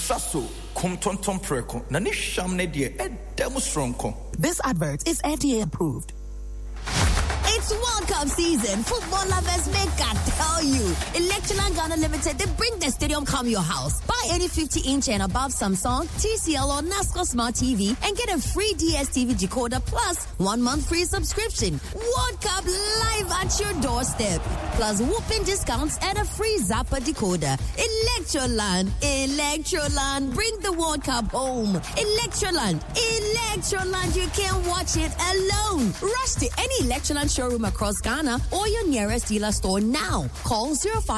Shaso, kum tonton preko, na ni sham ne die demonstronko. This advert is FDA approved. It's World Cup season. Football lovers make I tell you. Electroland Ghana Limited, they bring the stadium come your house. Buy any 50-inch and above Samsung, TCL or NASCO Smart TV and get a free DSTV decoder plus 1 month free subscription. World Cup live at your doorstep. Plus whooping discounts and a free Zappa decoder. Electroland, bring the World Cup home. Electroland, you can't watch it alone. Rush to any Electroland showroom across Ghana or your nearest dealer store now. Call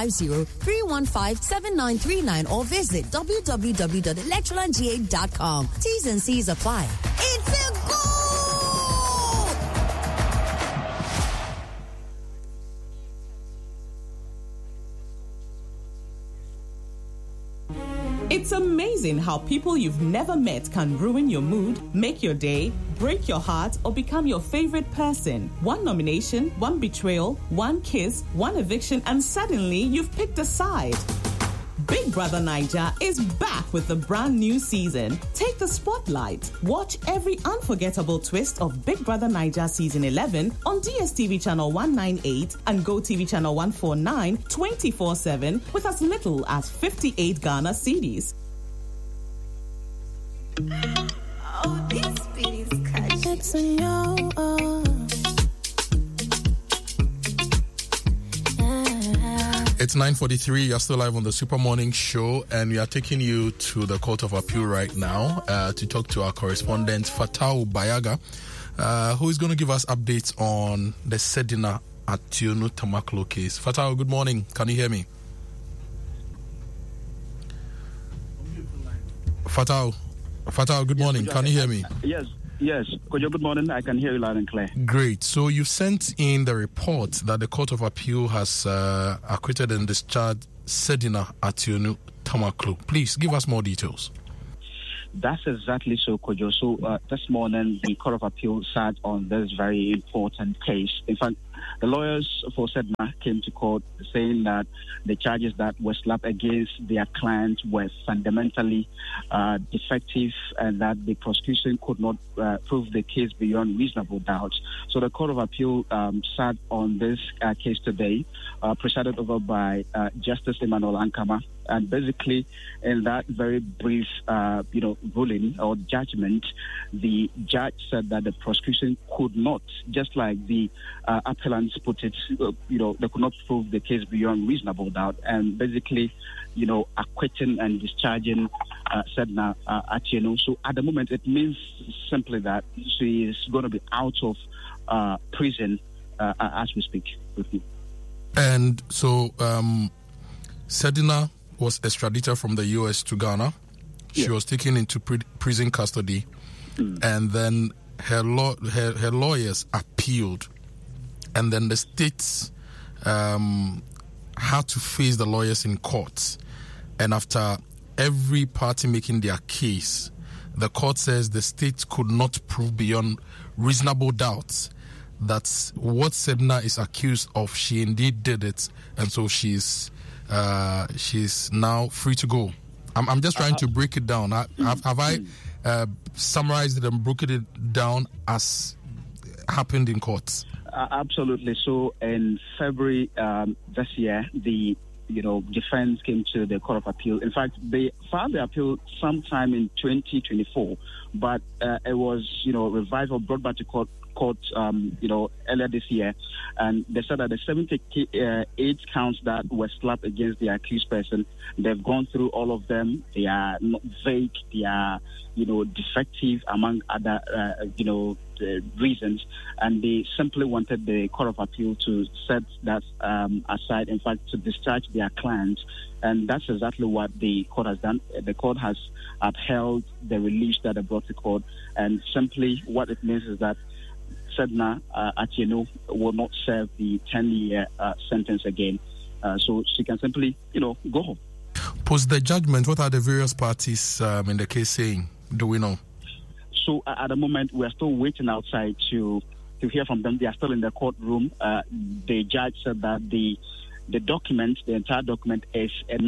050-315-7939 or visit www.electrolandga.com. T's and C's apply. It's a goal! It's amazing how people you've never met can ruin your mood, make your day, break your heart, or become your favorite person. One nomination, one betrayal, one kiss, one eviction, and suddenly you've picked a side. Big Brother Naija is back with a brand new season. Take the spotlight. Watch every unforgettable twist of Big Brother Naija Season 11 on DSTV Channel 198 and GoTV Channel 149 24/7 with as little as 58 Ghana cedis. Oh, this beat is catchy. It's a yo. It's 9:43. You're still live on the Super Morning Show, and we are taking you to the Court of Appeal right now to talk to our correspondent Fatau Bayaga, who is going to give us updates on the Sedina Ationu Tamaklo case. Fatau, good morning. Can you hear me? Fatau, good morning. Can you hear me? Yes. Kojo, good morning. I can hear you loud and clear. Great. So you sent in the report that the Court of Appeal has acquitted and discharged Sedina Ationu Tamaklo. Please give us more details. That's exactly so, Kojo. So this morning, the Court of Appeal sat on this very important case. In fact, the lawyers for Sedna came to court saying that the charges that were slapped against their client were fundamentally defective and that the prosecution could not prove the case beyond reasonable doubt. So the Court of Appeal sat on this case today, presided over by Justice Emmanuel Ankama. And basically, in that very brief, ruling or judgment, the judge said that the prosecution could not, just like the appellants put it, they could not prove the case beyond reasonable doubt. And basically, acquitting and discharging Sedna Ationu. So at the moment, it means simply that she is going to be out of prison as we speak with you. And so, Sedina was extradited from the U.S. to Ghana. She was taken into prison custody, and then her lawyers appealed, and then the states had to face the lawyers in court. And after every party making their case, the court says the state could not prove beyond reasonable doubt that what Sedna is accused of, she indeed did it, and so she's now free to go. I'm just trying to break it down. Have I summarized it and broken it down as happened in court? Absolutely. So in February this year, the defense came to the Court of Appeal. In fact, they filed the appeal sometime in 2024, but it was revived or brought back to court earlier this year, and they said that the 78 counts that were slapped against the accused person, they've gone through all of them. They are not vague, they are defective, among other reasons, and they simply wanted the Court of Appeal to set that aside, in fact, to discharge their clients. And that's exactly what the court has done. The court has upheld the release that they brought to court, and simply what it means is that Sedna Ationu will not serve the 10-year sentence again. So she can simply, go home. Post the judgment, what are the various parties in the case saying? Do we know? So at the moment, we are still waiting outside to hear from them. They are still in the courtroom. The judge said that the the document, the entire document, is a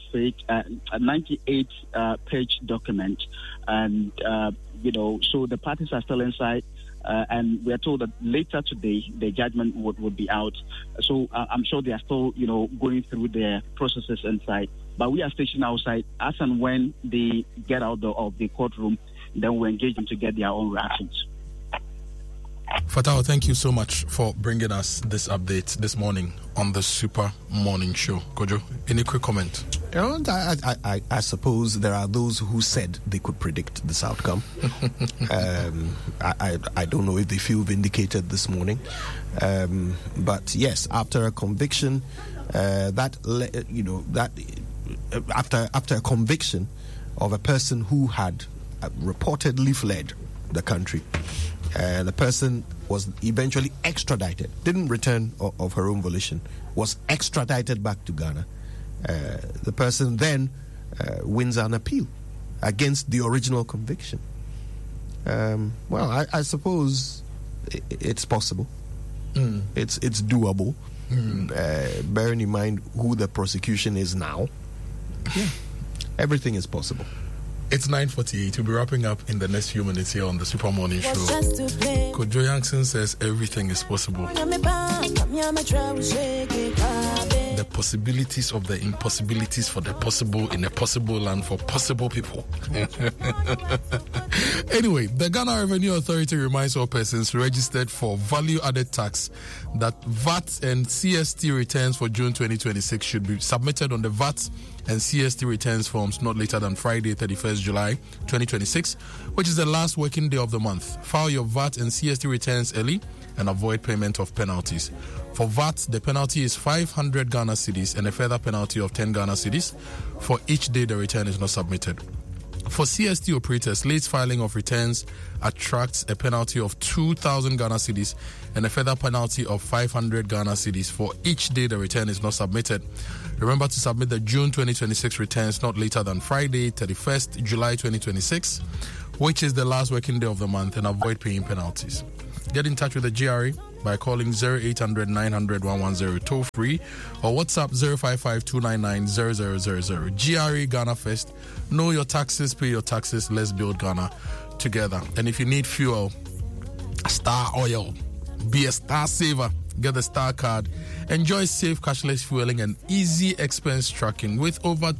98-page document, and so the parties are still inside. And we are told that later today the judgment would be out. So I'm sure they are still, going through their processes inside. But we are stationed outside. As and when they get out of the courtroom, then we engage them to get their own reactions. Fatao, thank you so much for bringing us this update this morning on the Super Morning Show. Kojo, any quick comment? I suppose there are those who said they could predict this outcome. I don't know if they feel vindicated this morning. But yes, after a conviction, after a conviction of a person who had reportedly fled the country, the person was eventually extradited, didn't return of her own volition, was extradited back to Ghana. The person then wins an appeal against the original conviction. I suppose it's possible. It's doable. Bearing in mind who the prosecution is now, everything is possible. It's 9:48. We'll be wrapping up in the next few minutes here on the Super Morning Show. Kojo Yankson says everything is possible. The possibilities of the impossibilities for the possible in a possible land for possible people. Anyway, the Ghana Revenue Authority reminds all persons registered for value-added tax that VAT and CST returns for June 2026 should be submitted on the VAT and CST returns forms not later than Friday, 31st July 2026, which is the last working day of the month. File your VAT and CST returns early and avoid payment of penalties. For VAT, the penalty is 500 Ghana cedis and a further penalty of 10 Ghana cedis for each day the return is not submitted. For CST operators, late filing of returns attracts a penalty of 2,000 Ghana cedis and a further penalty of 500 Ghana cedis for each day the return is not submitted. Remember to submit the June 2026 returns not later than Friday, 31st July 2026, which is the last working day of the month, and avoid paying penalties. Get in touch with the GRA by calling 0800 900 110 toll free or WhatsApp 055 299 0000. GRA Ghana First. Know your taxes, pay your taxes. Let's build Ghana together. And if you need fuel, Star Oil. Be a Star saver. Get the Star card. Enjoy safe cashless fueling and easy expense tracking with over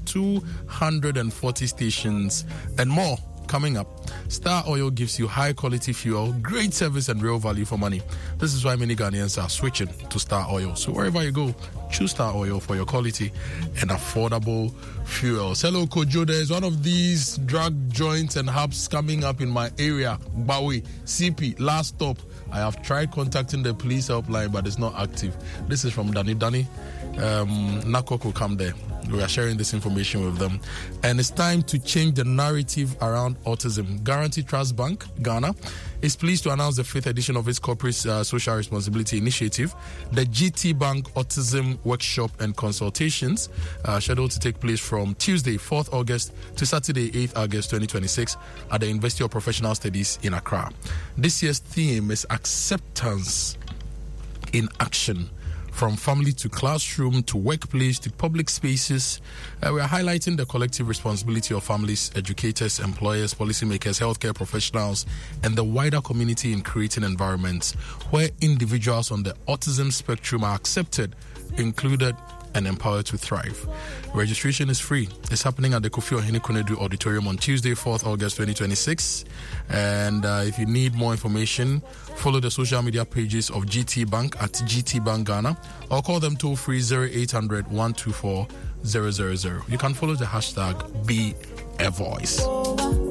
240 stations and more. Coming up, Star Oil gives you high quality fuel, great service and real value for money. This is why many Ghanaians are switching to Star Oil. So wherever you go, choose Star Oil for your quality and affordable fuel. Hello Kojo, there's one of these drug joints and hubs coming up in my area, Bawi, CP, last stop. I have tried contacting the police helpline, but it's not active. This is from Danny. Nakok will come there. We are sharing this information with them. And it's time to change the narrative around autism. Guarantee Trust Bank, Ghana, is pleased to announce the 5th edition of its corporate social responsibility initiative, the GT Bank Autism Workshop and Consultations, scheduled to take place from Tuesday, 4th August to Saturday, 8th August 2026 at the University of Professional Studies in Accra. This year's theme is Acceptance in Action. From family to classroom to workplace to public spaces, we are highlighting the collective responsibility of families, educators, employers, policymakers, healthcare professionals, and the wider community in creating environments where individuals on the autism spectrum are accepted, included, and empowered to thrive. Registration is free. It's happening at the Kofi Ohene Konedu Auditorium on Tuesday, 4th August 2026. And if you need more information, follow the social media pages of GT Bank at GT Bank Ghana or call them toll free 0800 124 000. You can follow the hashtag Be a Voice.